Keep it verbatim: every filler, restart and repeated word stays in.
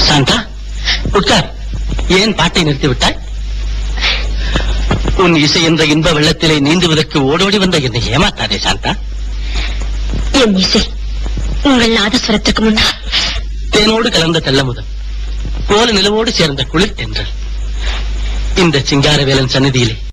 சாந்தா, உட்கார். ஏன் பாட்டை நிறுத்திவிட்டாய்? உன் இசை என்ற இன்ப வெள்ளத்திலே நீந்துவதற்கு ஓடோடி வந்த என்னை ஏமாத்தாதே சாந்தா. என் இசை உங்கள் நாதஸ்வரத்துக்கு முன்னால் தேனோடு கலந்த தெல்லமுதம், கோல நிலவோடு சேர்ந்த குளிர் தென்றல். இந்த சிங்காரவேலன் சந்நிதியிலே